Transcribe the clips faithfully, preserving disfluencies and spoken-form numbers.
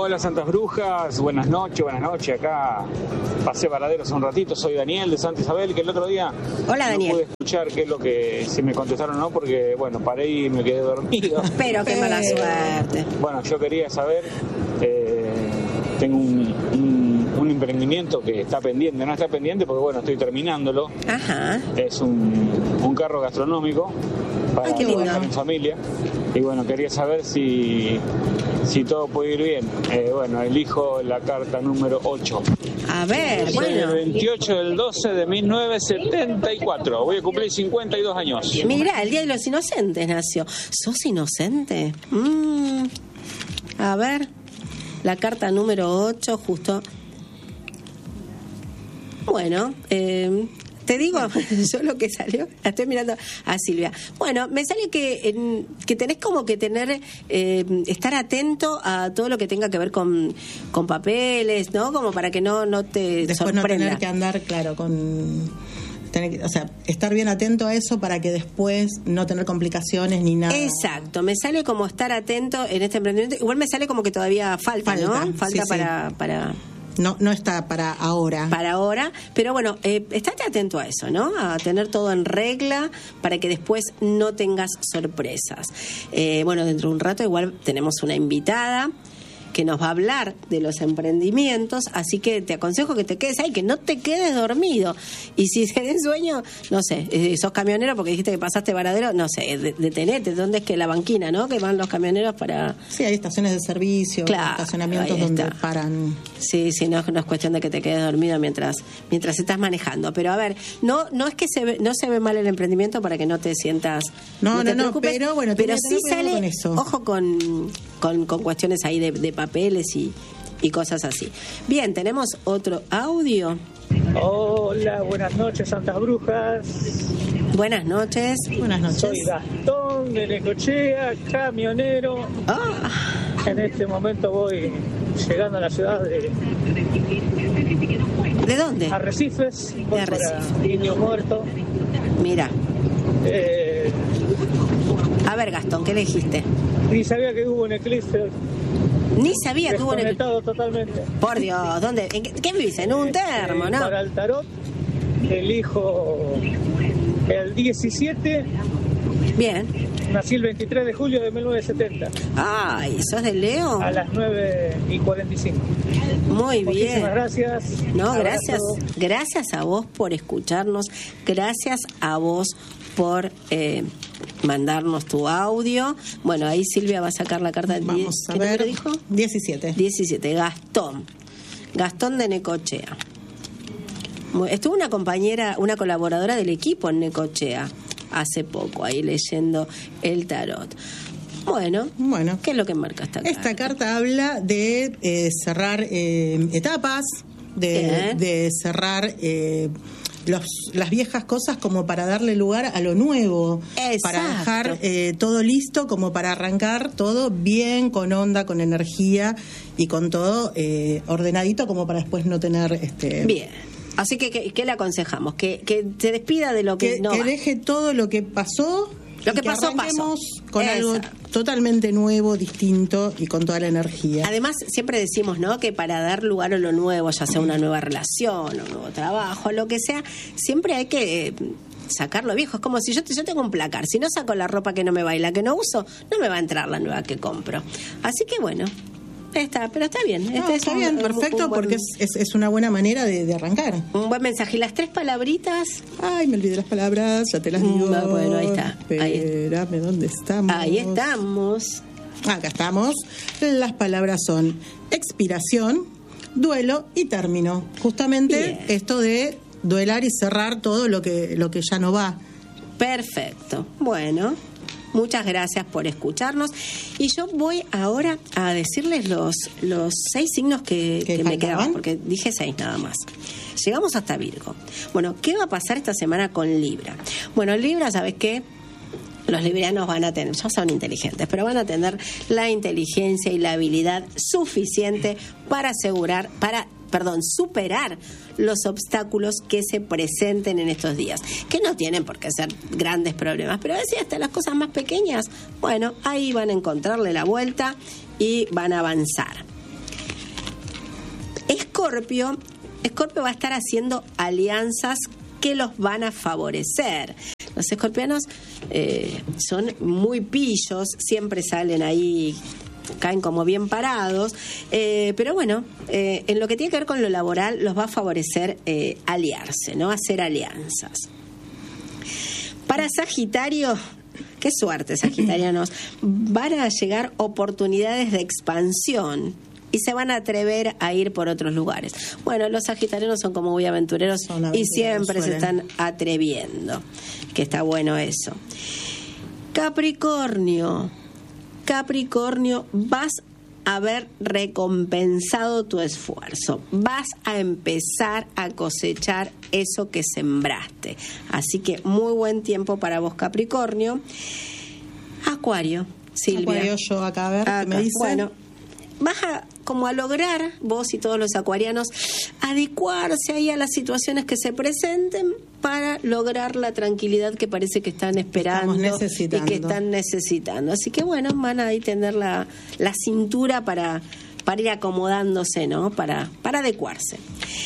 Hola Santas Brujas, buenas noches, buenas noches. Acá pasé Varaderos un ratito, soy Daniel de Santa Isabel, que el otro día Hola, Daniel. no pude escuchar qué es lo que, si me contestaron o no, porque bueno, paré y me quedé dormido. Pero qué mala suerte. Bueno, yo quería saber, eh, tengo un, un, un emprendimiento que está pendiente, no está pendiente porque bueno, estoy terminándolo. Ajá. Es un, un carro gastronómico para Ay, qué lindo. viajar en familia. Y bueno, quería saber si, si todo puede ir bien. Eh, bueno, elijo la carta número ocho. A ver, Soy el bueno. veintiocho del doce de mil novecientos setenta y cuatro. Voy a cumplir cincuenta y dos años. Mira, el Día de los Inocentes nació. ¿Sos inocente? Mm. A ver, la carta número ocho, justo. Bueno, eh, te digo, yo lo que salió, la estoy mirando a Silvia. Bueno, me sale que, en, que tenés como que tener, eh, estar atento a todo lo que tenga que ver con, con papeles, ¿no? Como para que no, no te Después sorprenda. no tener que andar, claro, con... Tener que, o sea, estar bien atento a eso para que después no tener complicaciones ni nada. Exacto, me sale como estar atento en este emprendimiento. Igual me sale como que todavía falta, Falta, ¿no? Falta sí, para... sí. para No, no está para ahora. para ahora, pero bueno, eh, estate atento a eso, ¿no? A tener todo en regla para que después no tengas sorpresas. Eh, bueno, dentro de un rato igual tenemos una invitada que nos va a hablar de los emprendimientos, así que te aconsejo que te quedes ahí, que no te quedes dormido. Y si tenés sueño, no sé, eh, sos camionero porque dijiste que pasaste Varadero, no sé, de- detenete, ¿dónde es que la banquina, ¿no? Que van los camioneros para... Sí, hay estaciones de servicio, Claro, estacionamientos ahí donde está. paran. Sí, sí, no, no es cuestión de que te quedes dormido mientras mientras estás manejando. Pero a ver, no no es que se ve, no se ve mal el emprendimiento para que no te sientas... No, te no, no, preocupes, pero bueno, pero tenés que sí tener cuidado sale, con eso. ojo con, con, con cuestiones ahí de, de papeles y, y cosas así. Bien, tenemos otro audio. Hola, buenas noches, Santas Brujas. Buenas noches. Buenas noches. Soy Gastón de Necochea, camionero. Ah, En este momento voy llegando a la ciudad de ¿de dónde? Arrecifes, voy De Arrecife. para Indio Muerto. Mira. Eh, A ver, Gastón, ¿qué le dijiste? ni sabía que hubo un eclipse, Ni sabía que hubo un... desconectado totalmente. Por Dios, ¿dónde? ¿En qué, qué vivís? En un termo, Eh, ¿no? Para el tarot, elijo el diecisiete, Bien. nací el veintitrés de julio de mil novecientos setenta, Ay, ¿sos de Leo? a las nueve y cuarenta y cinco. Muy bien. Muchísimas gracias. No, Abrazo. gracias, gracias a vos por escucharnos, gracias a vos por eh, mandarnos tu audio. Bueno, ahí Silvia va a sacar la carta del Vamos a ¿qué número ver. dijo? diecisiete. diecisiete, Gastón. Gastón de Necochea. Muy- Estuvo una compañera, una colaboradora del equipo en Necochea hace poco, ahí leyendo el tarot. Bueno, Bueno. ¿qué es lo que marca esta carta? Esta carta habla de eh, cerrar eh, etapas, de, Bien. de cerrar eh, los, las viejas cosas como para darle lugar a lo nuevo, Exacto. para dejar eh, todo listo como para arrancar todo bien, con onda, con energía y con todo eh, ordenadito como para después no tener... este Bien. Así que, ¿qué, qué le aconsejamos? Que, que se despida de lo que, que, no que va. deje todo lo que pasó. Lo y que pasó, pasó. arranquemos con algo Exacto. totalmente nuevo, distinto y con toda la energía. Además, siempre decimos, ¿no?, que para dar lugar a lo nuevo, ya sea una nueva relación, un nuevo trabajo, lo que sea, siempre hay que eh, sacar lo viejo. Es como si yo, yo tengo un placar, si no saco la ropa que no me baila, que no uso, no me va a entrar la nueva que compro. Así que bueno, está, pero está bien. No, Este es está un- bien, un- perfecto, un buen- porque es, es, es una buena manera de, de arrancar. un buen mensaje. Y las tres palabritas, Ay, me olvidé las palabras, ya te las digo. Mm, bueno, ahí está, ahí está. Espérame, ¿dónde estamos? ahí estamos. Acá estamos. Las palabras son expiración, duelo y término. Justamente Bien. esto de duelar y cerrar todo lo que, lo que ya no va. Perfecto. Bueno, muchas gracias por escucharnos. Y yo voy ahora a decirles los, los seis signos que, ¿Que que me faltaban? quedaban, porque dije seis nada más. Llegamos hasta Virgo. Bueno, ¿qué va a pasar esta semana con Libra? Bueno, Libra, ¿sabes qué? Los librianos van a tener, ya son inteligentes, pero van a tener la inteligencia y la habilidad suficiente para asegurar, para, perdón, superar los obstáculos que se presenten en estos días, que no tienen por qué ser grandes problemas, pero a veces hasta las cosas más pequeñas, bueno, ahí van a encontrarle la vuelta y van a avanzar. Escorpio, Escorpio va a estar haciendo alianzas que los van a favorecer. Los escorpianos eh, son muy pillos, siempre salen ahí, caen como bien parados, eh, pero bueno, eh, en lo que tiene que ver con lo laboral los va a favorecer eh, aliarse, ¿no? Hacer alianzas. Para Sagitario, qué suerte, sagitarianos, van a llegar oportunidades de expansión y se van a atrever a ir por otros lugares. Bueno, los sagitarianos son como muy aventureros, son aventureros y siempre suelen. Se están atreviendo, que está bueno eso. Capricornio, Capricornio, vas a haber recompensado tu esfuerzo, vas a empezar a cosechar eso que sembraste, así que muy buen tiempo para vos, Capricornio. Acuario, Silvia. Acuario, yo acá a ver acá. ¿Qué me dice? Bueno, vas a como a lograr, vos y todos los acuarianos, adecuarse ahí a las situaciones que se presenten para lograr la tranquilidad que parece que están esperando y que están necesitando. Así que bueno, van a ahí tener la, la cintura para, para ir acomodándose, ¿no? Para, para adecuarse.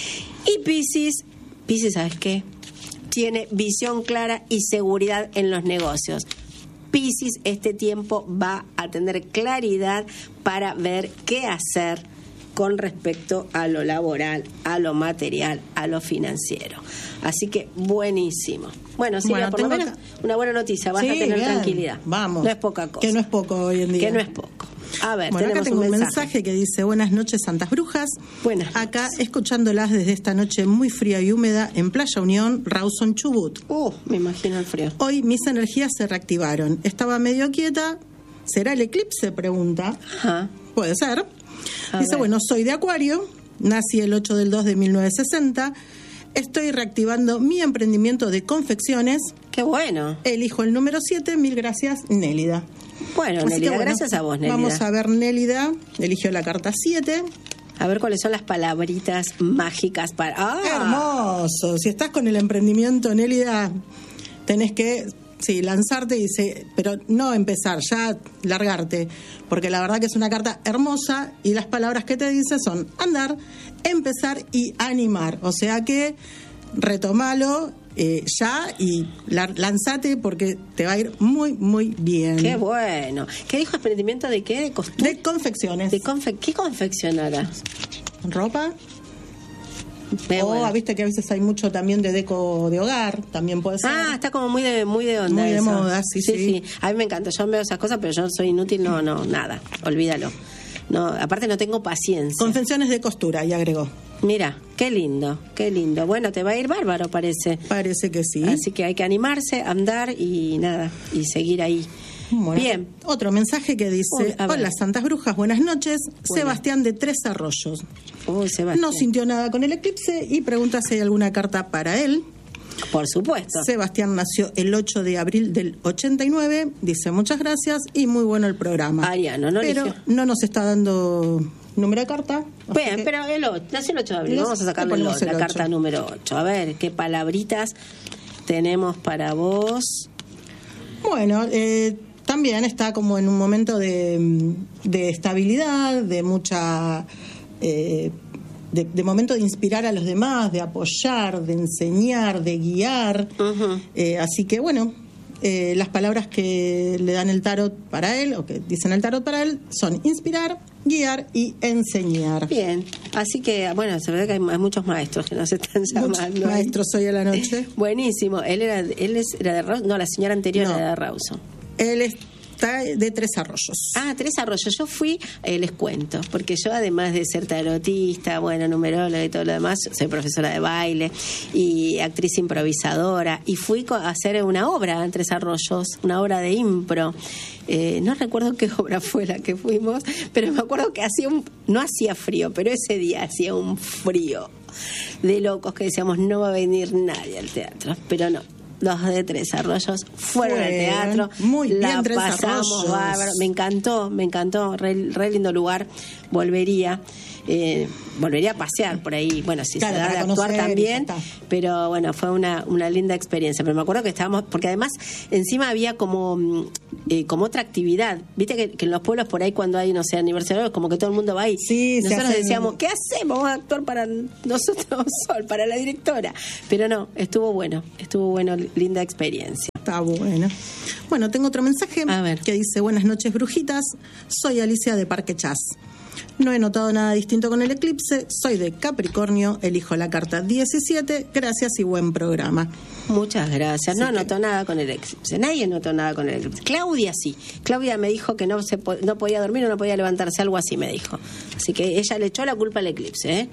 Y Piscis, Piscis, ¿sabes qué? Tiene visión clara y seguridad en los negocios. Piscis este tiempo va a tener claridad para ver qué hacer con respecto a lo laboral, a lo material, a lo financiero. Así que buenísimo. Bueno, Silvia, bueno, por lo menos acá una buena noticia, vas sí, a tener bien. Tranquilidad. Vamos. No es poca cosa. Que no es poco hoy en día. Que no es poco. A ver, bueno, tenemos acá tengo un mensaje. un mensaje que dice: buenas noches, Santas Brujas. Buenas noches. Acá escuchándolas desde esta noche muy fría y húmeda en Playa Unión, Rawson, Chubut. Uh, me imagino el frío. Hoy mis energías se reactivaron. Estaba medio quieta. ¿Será el eclipse? Pregunta. Ajá. Puede ser. A dice, ver. bueno, soy de Acuario, nací el ocho del dos de mil novecientos sesenta. Estoy reactivando mi emprendimiento de confecciones. ¡Qué bueno! Elijo el número siete. Mil gracias, Nélida. Bueno, Así Nélida, bueno, gracias a vos, Nélida. Vamos a ver, Nélida. Eligió la carta siete. A ver cuáles son las palabritas mágicas para... ¡Ah! ¡Hermoso! Si estás con el emprendimiento, Nélida, tenés que... Sí, lanzarte y se, pero no empezar, ya largarte, porque la verdad que es una carta hermosa y las palabras que te dice son andar, empezar y animar. O sea que retomalo eh, ya y la, lanzate porque te va a ir muy, muy bien. ¡Qué bueno! ¿Qué dijo emprendimiento de qué? ¿De costura? De confecciones. De confe- ¿Qué confeccionará? ¿Ropa? Qué o bueno. Viste que a veces hay mucho también de deco de hogar, también puede ser. Ah, está como muy de muy de onda. Muy de eso. moda, sí, sí, sí. Sí, a mí me encanta. Yo veo esas cosas, pero yo soy inútil, no, no, nada. Olvídalo. No, aparte no tengo paciencia. Confecciones de costura, y agregó. Mira, qué lindo, qué lindo. Bueno, te va a ir bárbaro, parece. Parece que sí. Así que hay que animarse, andar y nada, y seguir ahí. Bueno, bien. Otro mensaje que dice: Uy, hola, Santas Brujas, buenas noches. Bueno. Sebastián de Tres Arroyos. Uy, Sebastián. No sintió nada con el eclipse y pregunta si hay alguna carta para él. Por supuesto. Sebastián nació el ocho de abril del ochenta y nueve. Dice muchas gracias y muy bueno el programa. Ariano, no Pero eligió. no nos está dando número de carta. Bien, que... pero el ocho, nació el ocho de abril. Los, Vamos a sacarle el ocho, la ocho. Carta número ocho. A ver, qué palabritas tenemos para vos. Bueno, eh... también está como en un momento de, de estabilidad, de mucha... Eh, de, de momento de inspirar a los demás, de apoyar, de enseñar, de guiar. Uh-huh. Eh, así que, bueno, eh, las palabras que le dan el tarot para él, o que dicen el tarot para él, son inspirar, guiar y enseñar. Bien, así que, bueno, se ve que hay, hay muchos maestros que nos están llamando. Muchos maestros hoy a la noche. Buenísimo. Él era, él era de Rawson. No, la señora anterior no. era de Rawson. Él está de Tres Arroyos. Ah, Tres Arroyos. Yo fui, eh, les cuento, porque yo además de ser tarotista, bueno, numeróloga y todo lo demás, soy profesora de baile y actriz improvisadora, y fui a hacer una obra en Tres Arroyos, una obra de impro. Eh, no recuerdo qué obra fue la que fuimos, pero me acuerdo que hacía un, no hacía frío, pero ese día hacía un frío de locos que decíamos, no va a venir nadie al teatro, pero no. los de Tres Arroyos fueron, fueron al teatro. Muy bien, la Tres pasamos Arroyos. bárbaro. Me encantó, me encantó. Re, re lindo lugar. Volvería. Eh, volvería a pasear por ahí, bueno, si claro, se da de actuar también, pero bueno, fue una, una linda experiencia. Pero me acuerdo que estábamos, porque además encima había como eh, como otra actividad, viste que, que en los pueblos por ahí cuando hay, no sé, aniversarios, como que todo el mundo va ahí. Sí, nosotros hacen... decíamos, ¿qué hacemos? Vamos a actuar para nosotros, Sol, para la directora. Pero no, estuvo bueno, estuvo bueno, linda experiencia. Está bueno. Bueno, tengo otro mensaje a ver. Que dice: buenas noches, brujitas, soy Alicia de Parque Chas. No he notado nada distinto con el eclipse, soy de Capricornio, elijo la carta diecisiete, gracias y buen programa. Muchas gracias. Así no que... notó nada con el eclipse, nadie notó nada con el eclipse. Claudia sí, Claudia me dijo que no se po- no podía dormir o no podía levantarse, algo así me dijo. Así que ella le echó la culpa al eclipse, ¿eh?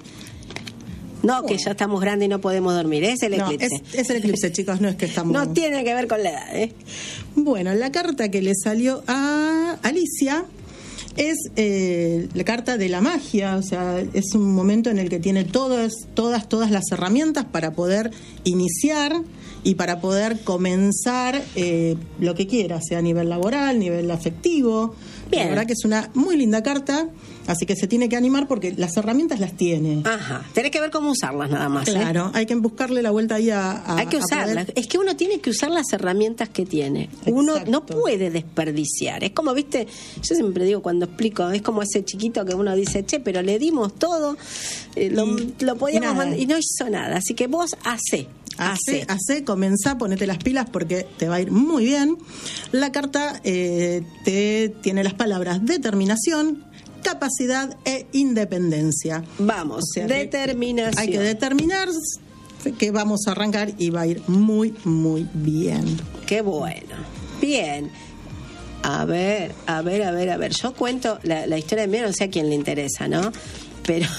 No, bueno. Que ya estamos grandes y no podemos dormir, es el eclipse. No, es, es el eclipse, chicos, no es que estamos... No tiene que ver con la edad, ¿eh? Bueno, la carta que le salió a Alicia... es eh, la carta de la magia, o sea, es un momento en el que tiene todas, todas, todas las herramientas para poder iniciar y para poder comenzar eh, lo que quiera, sea a nivel laboral, nivel afectivo. Bien. La verdad que es una muy linda carta, así que se tiene que animar porque las herramientas las tiene. Ajá, tenés que ver cómo usarlas nada más. Claro, ¿eh? Hay que buscarle la vuelta ahí a... a hay que usarlas, poder... es que uno tiene que usar las herramientas que tiene. Exacto. Uno no puede desperdiciar, es como, viste, yo siempre digo cuando explico, es como ese chiquito que uno dice, che, pero le dimos todo, eh, lo, y, lo podíamos y, mandar, y no hizo nada, así que vos hacé. Hacé, hacé, comenzá, ponete las pilas porque te va a ir muy bien. La carta eh, te tiene las palabras determinación, capacidad e independencia. Vamos, o sea, determinación. Hay que determinar que vamos a arrancar y va a ir muy, muy bien. Qué bueno. Bien. A ver, a ver, a ver, a ver. Yo cuento la, la historia de mí, no sé a quién le interesa, ¿no? Pero...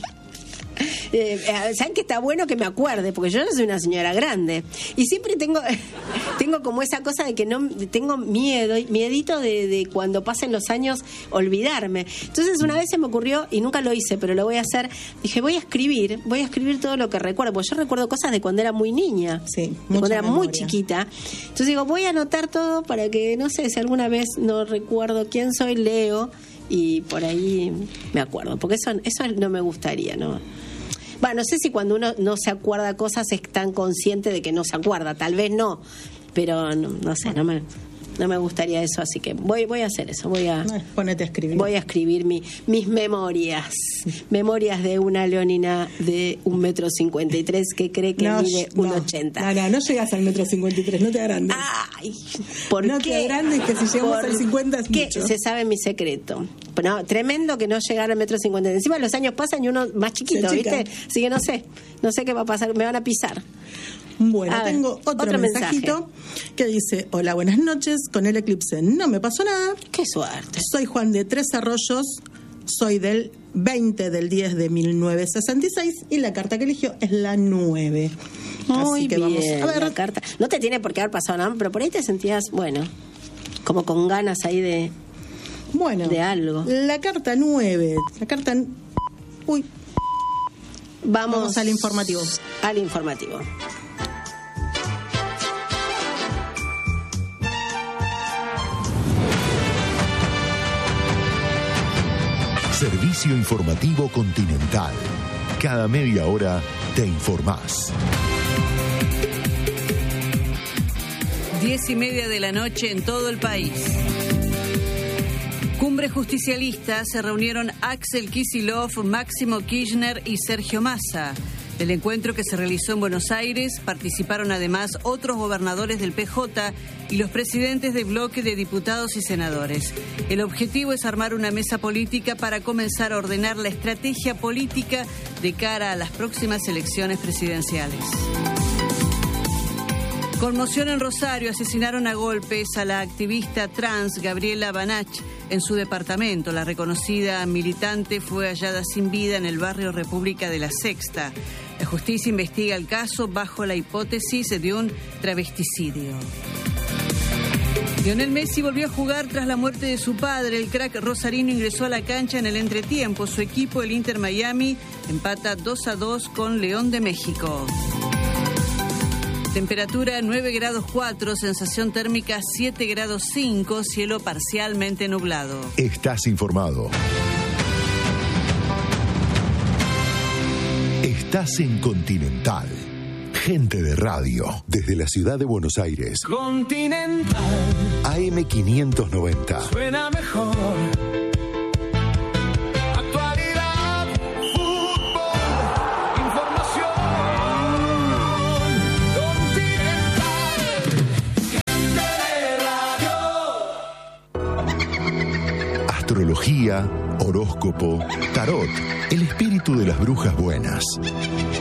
Eh, ¿saben que está bueno que me acuerde? Porque yo no soy una señora grande y siempre tengo tengo como esa cosa de que no tengo miedo, miedito de, de cuando pasen los años olvidarme. Entonces una vez se me ocurrió, y nunca lo hice, pero lo voy a hacer, dije voy a escribir, voy a escribir todo lo que recuerdo, porque yo recuerdo cosas de cuando era muy niña, sí, de cuando era memoria. Muy chiquita. Entonces digo, voy a anotar todo para que, no sé, si alguna vez no recuerdo quién soy, leo y por ahí me acuerdo, porque eso, eso no me gustaría, ¿no? Bueno, no sé si cuando uno no se acuerda cosas es tan consciente de que no se acuerda, tal vez no, pero no, no sé, no me, no me gustaría eso, así que voy voy a hacer eso, voy a ponete a escribir. Voy a escribir mi, mis memorias, memorias de una leonina de un metro cincuenta y tres que cree que no, mide no, un ochenta. No, no, no llegas al metro cincuenta y tres, no te agrandes. Ay, ¿por no qué? te agrandes, que si llegamos al cincuenta es ¿Qué? mucho. Se sabe mi secreto. No, tremendo que no llegar al metro cincuenta. Encima los años pasan y uno más chiquito, ¿viste? Así que no sé, no sé qué va a pasar, me van a pisar. Bueno, a tengo ver, otro, otro mensajito mensaje. Que dice: hola, buenas noches, con el eclipse no me pasó nada. Qué suerte. Soy Juan de Tres Arroyos, soy del veinte del diez de mil novecientos sesenta y seis y la carta que eligió es la nueve. Muy Así que bien, vamos a ver. la carta. No te tiene por qué haber pasado nada, pero por ahí te sentías, bueno, como con ganas ahí de... Bueno, de algo. La carta nueve, la carta... Uy. Vamos, Vamos al informativo. Al informativo. Servicio Informativo Continental. Cada media hora te informás. Diez y media de la noche en todo el país. Cumbre justicialista, se reunieron Axel Kicillof, Máximo Kirchner y Sergio Massa. Del encuentro que se realizó en Buenos Aires participaron además otros gobernadores del P J y los presidentes de bloque de diputados y senadores. El objetivo es armar una mesa política para comenzar a ordenar la estrategia política de cara a las próximas elecciones presidenciales. Conmoción en Rosario, asesinaron a golpes a la activista trans Gabriela Banach en su departamento. La reconocida militante fue hallada sin vida en el barrio República de la Sexta. La justicia investiga el caso bajo la hipótesis de un travesticidio. Lionel Messi volvió a jugar tras la muerte de su padre. El crack rosarino ingresó a la cancha en el entretiempo. Su equipo, el Inter Miami, empata dos a dos con León de México. temperatura nueve grados cuatro, sensación térmica siete grados cinco, cielo parcialmente nublado. Estás informado. Estás en Continental. Gente de radio. Desde la ciudad de Buenos Aires. Continental. A M quinientos noventa. Suena mejor. Actualidad, fútbol, información. Continental. Gente de radio. Astrología, horóscopo, tarot. El espíritu de las brujas buenas.